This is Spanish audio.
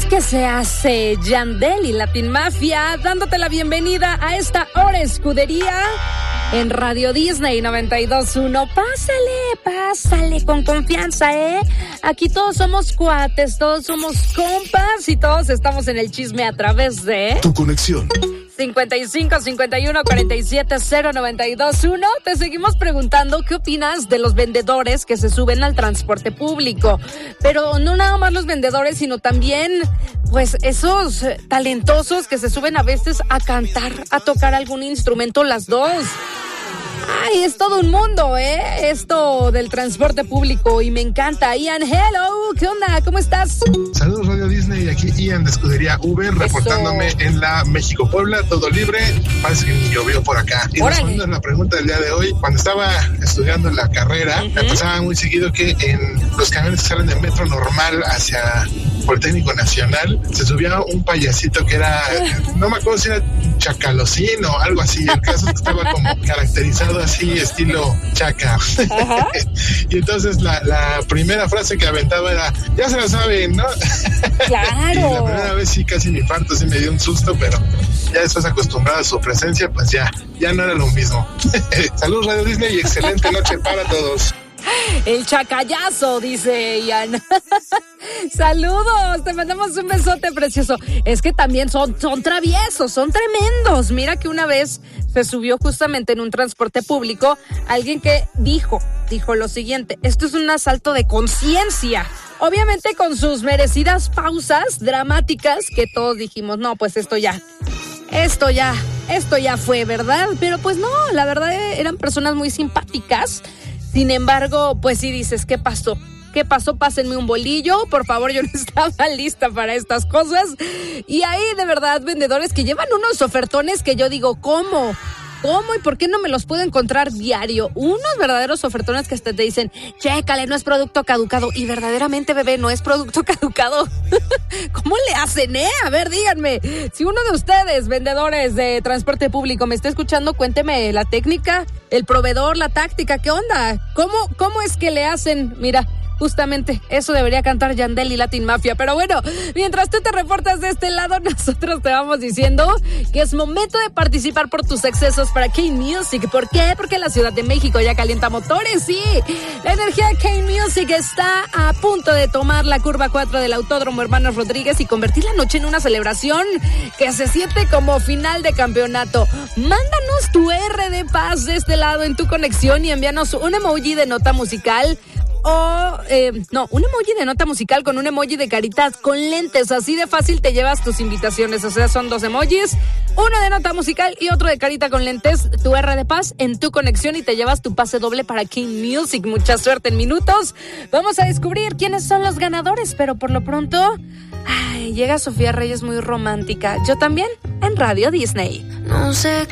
¿Qué se hace? Yandel y Latin Mafia, dándote la bienvenida a esta hora escudería en Radio Disney 92.1. Pásale con confianza, ¿eh? Aquí todos somos cuates, todos somos compas y todos estamos en el chisme a través de Tu Conexión. 55 51 47 0921. Te seguimos preguntando qué opinas de los vendedores que se suben al transporte público. Pero no nada más los vendedores, sino también pues esos talentosos que se suben a veces a cantar, a tocar algún instrumento, las dos. Ay, es todo un mundo, esto del transporte público y me encanta. Ian, hello, ¿qué onda? ¿Cómo estás? Saludos Radio Disney, aquí Ian de Escudería Uber, reportándome en la México-Puebla, todo libre, parece que ni llovió por acá. Y respondiendo a la pregunta del día de hoy, cuando estaba estudiando la carrera, me pasaba muy seguido que en los camiones que salen de metro normal hacia Politécnico Nacional, se subía un payasito que era, no me acuerdo si era Chacalocín o algo así, el caso es que estaba como caracterizado así, estilo chaca. Y entonces la primera frase que aventaba era, ya se la saben, ¿no? Claro. Y la primera vez sí casi me infarto, sí me dio un susto, pero ya después acostumbrado a su presencia, pues ya no era lo mismo. Saludos Radio Disney y excelente noche para todos. El chacallazo, dice Ian. Saludos, te mandamos un besote precioso. Es que también son traviesos, son tremendos. Mira que una vez se subió justamente en un transporte público alguien que dijo lo siguiente: esto es un asalto de conciencia. Obviamente con sus merecidas pausas dramáticas que todos dijimos, no, pues esto ya fue, ¿verdad? Pero pues no, la verdad eran personas muy simpáticas. Sin embargo, pues sí dices, ¿qué pasó? Pásenme un bolillo, por favor, yo no estaba lista para estas cosas. Y hay de verdad vendedores que llevan unos ofertones que yo digo, ¿cómo? ¿Y por qué no me los puedo encontrar diario? Unos verdaderos ofertones que hasta te dicen, chécale, no es producto caducado. Y verdaderamente, bebé, no es producto caducado. ¿Cómo le hacen, A ver, díganme. Si uno de ustedes, vendedores de transporte público, me está escuchando, cuénteme la técnica, el proveedor, la táctica, ¿qué onda? ¿Cómo es que le hacen? Mira, justamente eso debería cantar Yandel y Latin Mafia. Pero bueno, mientras tú te reportas de este lado, nosotros te vamos diciendo que es momento de participar por tus accesos para K-Music. ¿Por qué? Porque la Ciudad de México ya calienta motores, sí. La energía de K-Music está a punto de tomar la curva 4 del Autódromo Hermanos Rodríguez y convertir la noche en una celebración que se siente como final de campeonato. Mándanos tu R de paz de este lado en Tu Conexión y envíanos un emoji de nota musical. Un emoji de nota musical con un emoji de caritas con lentes, así de fácil te llevas tus invitaciones, o sea, son 2 emojis, uno de nota musical y otro de carita con lentes, tu R de paz en Tu Conexión y te llevas tu pase doble para King Music. Mucha suerte en minutos, vamos a descubrir quiénes son los ganadores, pero por lo pronto, llega Sofía Reyes muy romántica, yo también en Radio Disney. No sé